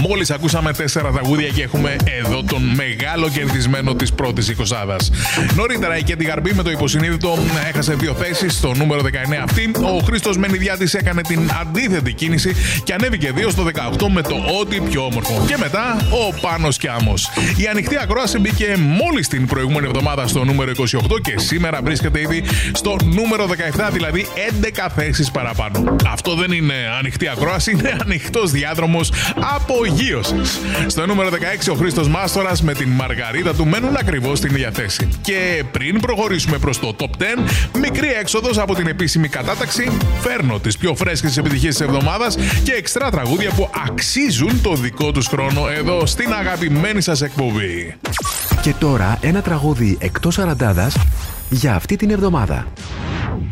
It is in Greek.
Μόλις ακούσαμε 4 τραγούδια και έχουμε εδώ τον μεγάλο κερδισμένο της πρώτης εικοσάδας. Νωρίτερα η Κέντι Γαρμπή με το υποσυνείδητο έχασε 2 θέσεις. Στο νούμερο 19 αυτή, ο Χρήστος Μενιδιάτης έκανε την αντίθετη κίνηση και ανέβηκε 2 στο 18 με το Ό,τι πιο όμορφο. Και μετά ο Πάνος Κιάμος. Η ανοιχτή ακρόαση μπήκε μόλις την προηγούμενη εβδομάδα στο νούμερο 28 και σήμερα βρίσκεται ήδη στο νούμερο 17, δηλαδή 11 θέσεις παραπάνω. Αυτό δεν είναι ανοιχτή ακρόαση, είναι ανοιχτός διάδρομος απογείωσης. Στο νούμερο 16 ο Χρήστος Μάστορας με την Μαργαρίτα του μένουν ακριβώς στην ίδια θέση. Και πριν προχωρήσουμε προς το top 10, μικρή έξοδος από την επίσημη κατάταξη, φέρνω τις πιο φρέσκες επιτυχίες της εβδομάδας και εξτρά τραγούδια που αξίζουν το δικό τους χρόνο εδώ στην αγαπημένη σας εκπομπή. Και τώρα ένα τραγούδι εκτός αραντάδας για αυτή την εβδομάδα.